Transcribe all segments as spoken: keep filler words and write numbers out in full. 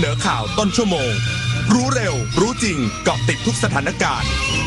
เสนอข่าวต้นชั่วโมงรู้เร็วรู้จริงเกาะติดทุกสถานการณ์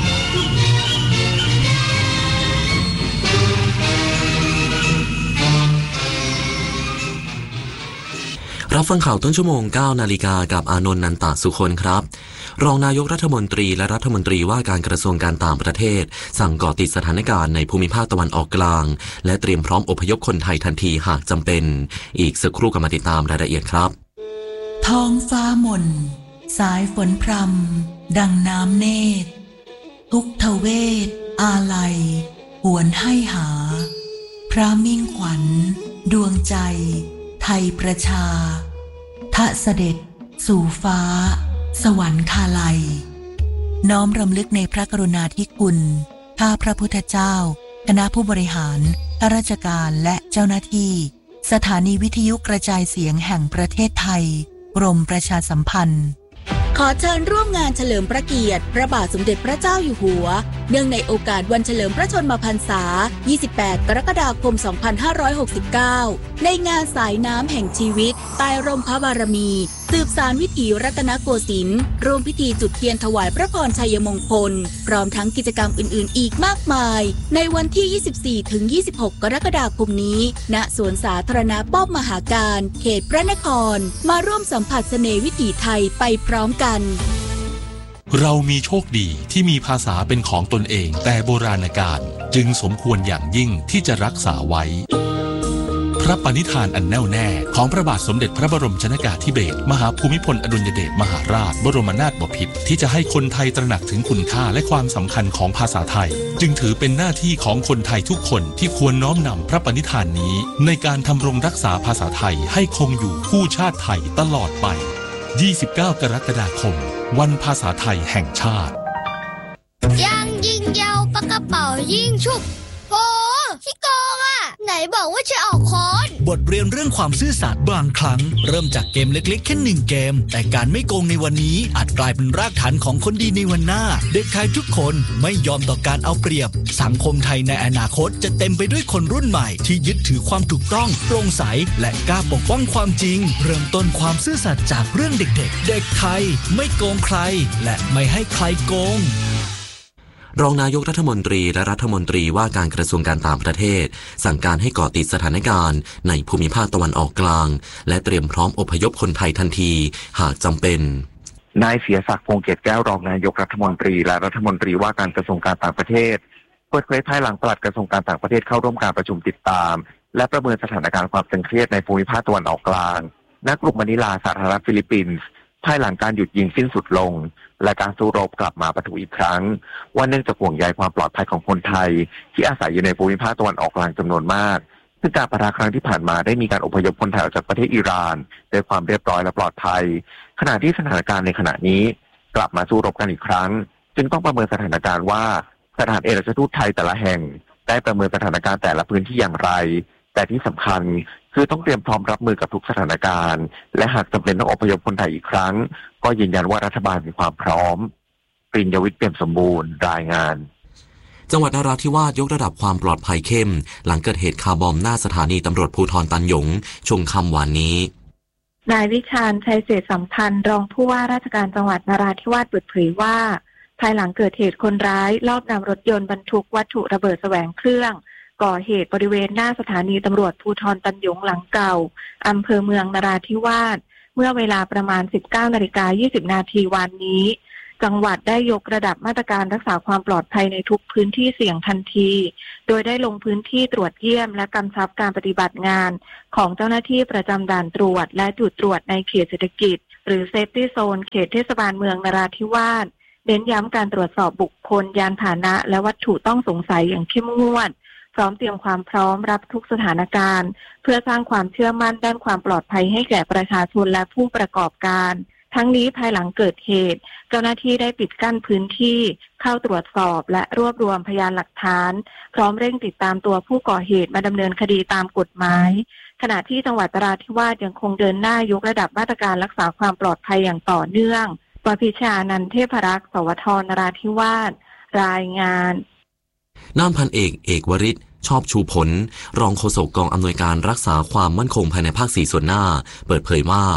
รับฟังข่าวต้นชั่วโมง เก้า นาฬิกากับอานนท์ นันตสุคนครับรองนายกรัฐมนตรีและรัฐมนตรีว่าการกระทรวงการต่างประเทศสั่งเกาะติดสถานการณ์ในภูมิภาคตะวันออกกลางและเตรียมพร้อมอพยพคนไทยทันทีหากจำเป็นอีกสักครู่ก็มาติดตามรายละเอียดครับท้องฟ้าหม่นสายฝนพรำดังน้ำเนตรทุกทเวทอาลัยหวนให้หาพระมิ่งขวัญดวงใจไทยประชาทะเสด็จสู่ฟ้าสวรรคาลัยน้อมรำลึกในพระกรุณาธิคุณข้าพระพุทธเจ้าคณะผู้บริหารข้าราชการและเจ้าหน้าที่สถานีวิทยุกระจายเสียงแห่งประเทศไทยกรมประชาสัมพันธ์ขอเชิญร่วมงานเฉลิมพระเกียรติพระบาทสมเด็จพระเจ้าอยู่หัวเนื่องในโอกาสวันเฉลิมพระชนมพรรษายี่สิบแปดกรกฎาคมสองพันห้าร้อยหกสิบเก้าในงานสายน้ำแห่งชีวิตใต้ร่มพระบารมีสืบสานวิถีรัตนโกสินทร์ร่วมพิธีจุดเทียนถวายพระพรชัยมงคลพร้อมทั้งกิจกรรมอื่นๆอีกมากมายในวันที่ ยี่สิบสี่ถึงยี่สิบหก กรกฎาคมนี้ณสวนสาธารณะป้อมมหาการเขตพระนครมาร่วมสัมผัสเสน่ห์วิถีไทยไปพร้อมกันเรามีโชคดีที่มีภาษาเป็นของตนเองแต่โบราณกาลจึงสมควรอย่างยิ่งที่จะรักษาไว้พระปณิธานอันแน่วแน่ของพระบาทสมเด็จพระบรมชนกาธิเบศรมหาภูมิพลอดุลยเดชมหาราชบรมนาถบพิตรที่จะให้คนไทยตระหนักถึงคุณค่าและความสำคัญของภาษาไทยจึงถือเป็นหน้าที่ของคนไทยทุกคนที่ควรน้อมนำพระปณิธานนี้ในการทำรงรักษาภาษาไทยให้คงอยู่คู่ชาติไทยตลอดไปยี่สิบเก้ากรกฎาคมวันภาษาไทยแห่งชาติยังยิงยาวปากกระเป๋ายิงชุบโหขี้โกงอ่ะไหนบอกว่าจะออกคอนบทเรียนเรื่องความซื่อสัตย์บางครั้งเริ่มจากเกมเล็กๆแค่หนึ่งเกมแต่การไม่โกงในวันนี้อาจกลายเป็นรากฐานของคนดีในวันหน้าเด็กไทยทุกคนไม่ยอมต่อการเอาเปรียบสังคมไทยในอนาคตจะเต็มไปด้วยคนรุ่นใหม่ที่ยึดถือความถูกต้องโปร่งใสและกล้าปกป้องความจริงเริ่มต้นความซื่อสัตย์จากเรื่องเด็กๆเด็กไทยไม่โกงใครและไม่ให้ใครโกงรองนายกรัฐมนตรีและรัฐมนตรีว่าการกระทรวงการต่างประเทศสั่งการให้เกาะติดสถานการณ์ในภูมิภาคตะวันออกกลางและเตรียมพร้อมอพยพคนไทยทันทีหากจำเป็นนายเสียศักดิ์พงษ์เกตแก้วรองนายกรัฐมนตรีและรัฐมนตรีว่าการกระทรวงการต่างประเทศเปิดเผยภายหลังปลัดกระทรวงการต่างประเทศเข้าร่วมการประชุมติดตามและประเมินสถานการณ์ความตึงเครียดในภูมิภาคตะวันออกกลางณกรุงมะนิลาสาธารณรัฐฟิลิปปินส์ภายหลังการหยุดยิงสิ้นสุดลงและการสู้รบกลับมาปะทุอีกครั้งว่าเนื่องจากห่วงใยความปลอดภัยของคนไทยที่อาศัยอยู่ในภูมิภาคตะวันออกกลางจำนวนมากซึ่งการปะทะครั้งที่ผ่านมาได้มีการอพยพคนไทยออกจากประเทศอิหร่านด้วยความเรียบร้อยและปลอดภัยขณะที่สถานการณ์ในขณะนี้กลับมาสู้รบกันอีกครั้งจึงต้องประเมินสถานการณ์ว่าสถานเอกอัครราชทูตไทยแต่ละแห่งได้ประเมินสถานการณ์แต่ละพื้นที่อย่างไรแต่ที่สำคัญคือต้องเตรียมพร้อมรับมือกับทุกสถานการณ์และหากจำเป็นต้องอพยพคนไทยอีกครั้งก็ยืนยันว่ารัฐบาลมีความพร้อมปริญญวิทย์เปี่ยมสมบูรณ์รายงานจังหวัดนราธิวาสยกระดับความปลอดภัยเข้มหลังเกิดเหตุคาร์บอมหน้าสถานีตำรวจภูธรตันหยงช่วงค่ำวานนี้นายวิชาญชัยเศรษฐสัมพันธ์รองผู้ว่าราชการจังหวัดนราธิวาสเปิดเผยว่าภายหลังเกิดเหตุคนร้ายลอบนำรถยนต์บรรทุกวัตถุระเบิดแสวงเครื่องก่อเหตุบริเวณหน้าสถานีตำรวจภูธรตันหยงหลังเก่าอำเภอเมืองนราธิวาสเมื่อเวลาประมาณ สิบเก้านาฬิกายี่สิบนาทีวันนี้จังหวัดได้ยกระดับมาตรการรักษาความปลอดภัยในทุกพื้นที่เสี่ยงทันทีโดยได้ลงพื้นที่ตรวจเยี่ยมและกำชับการปฏิบัติงานของเจ้าหน้าที่ประจำด่านตรวจและจุดตรวจในเขตเศรษฐกิจหรือเซฟตี้โซนเขตเทศบาลเมืองนราธิวาสเน้นย้ำการตรวจสอบบุคคลยานพาหนะและวัตถุต้องสงสัยอย่างเข้มงวดพร้อมเตรียมความพร้อมรับทุกสถานการณ์เพื่อสร้างความเชื่อมั่นด้านความปลอดภัยให้แก่ประชาชนและผู้ประกอบการทั้งนี้ภายหลังเกิดเหตุเจ้าหน้าที่ได้ปิดกั้นพื้นที่เข้าตรวจสอบและรวบรวมพยานหลักฐานพร้อมเร่งติดตามตัวผู้ก่อเหตุมาดำเนินคดีตามกฎหมายขณะที่จังหวัดนราธิวาสยังคงเดินหน้ายกระดับมาตรการรักษาความปลอดภัยอย่างต่อเนื่องวพิชานันท์เทพรักษ์สวทนราธิวาสรายงานน้ำพันเอกเอกวริศชอบชูผลรองโฆษกกองอำนวยการรักษาความมั่นคงภายในภาคสี่ส่วนหน้าเปิดเผยว่า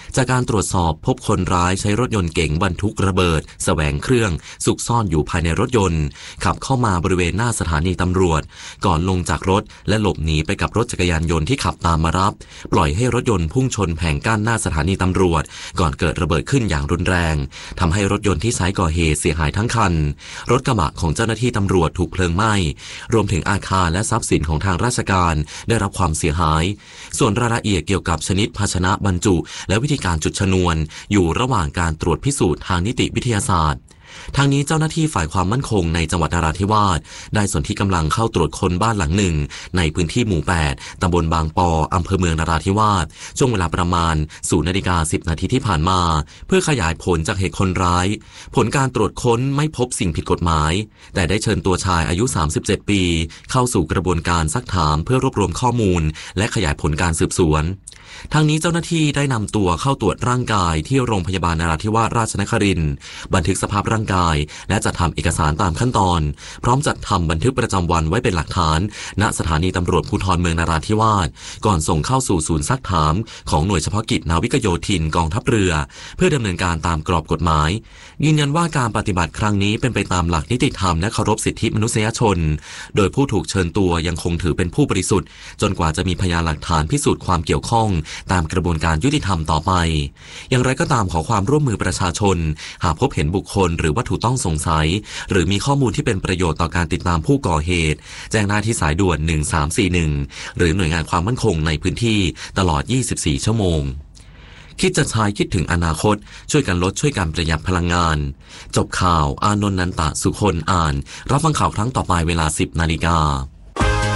จากการตรวจสอบพบคนร้ายใช้รถยนต์เก๋งบรรทุกระเบิดแสวงเครื่องซุกซ่อนอยู่ภายในรถยนต์ขับเข้ามาบริเวณหน้าสถานีตำรวจก่อนลงจากรถและหลบหนีไปกับรถจักรยานยนต์ที่ขับตามมารับปล่อยให้รถยนต์พุ่งชนแผงกั้นหน้าสถานีตำรวจก่อนเกิดระเบิดขึ้นอย่างรุนแรงทำให้รถยนต์ที่ใช้ก่อเหตุเสียหายทั้งคันรถกระบะของเจ้าหน้าที่ตำรวจถูกเพลิงไหม้รวมถึงอาคารและทรัพย์สินของทางราชการได้รับความเสียหายส่วนรายละเอียดเกี่ยวกับชนิดภาชนะบรรจุและวิธีการจุดชนวนอยู่ระหว่างการตรวจพิสูจน์ทางนิติวิทยาศาสตร์ทางนี้เจ้าหน้าที่ฝ่ายความมั่นคงในจังหวัดนราธิวาสได้สนที่กำลังเข้าตรวจค้นบ้านหลังหนึ่งในพื้นที่หมู่แปดตำบลบางปออำเภอเมืองนราธิวาสช่วงเวลาประมาณศูนย์นาฬิกาสิบนาทีที่ผ่านมาเพื่อขยายผลจากเหตุคนร้ายผลการตรวจค้นไม่พบสิ่งผิดกฎหมายแต่ได้เชิญตัวชายอายุสามสิบเจ็ดปีเข้าสู่กระบวนการซักถามเพื่อรวบรวมข้อมูลและขยายผลการสืบสวนทางนี้เจ้าหน้าที่ได้นำตัวเข้าตรวจร่างกายที่โรงพยาบาลนราธิวาสราชนครินทร์บันทึกสภาพร่างกายและจัดทำเอกสารตามขั้นตอนพร้อมจัดทำบันทึกประจำวันไว้เป็นหลักฐานณสถานีตำรวจภูธรเมืองนราธิวาสก่อนส่งเข้าสู่ศูนย์ซักถามของหน่วยเฉพาะกิจนาวิกโยธินกองทัพเรือเพื่อดำเนินการตามกรอบกฎหมายยืนยันว่าการปฏิบัติครั้งนี้เป็นไปตามหลักนิติธรรมและเคารพสิทธิมนุษยชนโดยผู้ถูกเชิญตัวยังคงถือเป็นผู้บริสุทธิ์จนกว่าจะมีพยานหลักฐานพิสูจน์ความเกี่ยวข้องตามกระบวนการยุติธรรมต่อไปอย่างไรก็ตามขอความร่วมมือประชาชนหากพบเห็นบุคคลหรือวัตถุต้องสงสัยหรือมีข้อมูลที่เป็นประโยชน์ต่อการติดตามผู้ก่อเหตุแจ้งได้ที่สายด่วนหนึ่งสามสี่หนึ่งหรือหน่วยงานความมั่นคงในพื้นที่ตลอดยี่สิบสี่ชั่วโมงคิดจะใช้คิดถึงอนาคตช่วยกันลดช่วยกันประหยัดพลังงานจบข่าวอานนท์นันตะสุคนอ่านรับฟังข่าวครั้งต่อไปเวลาสิบนาฬิกา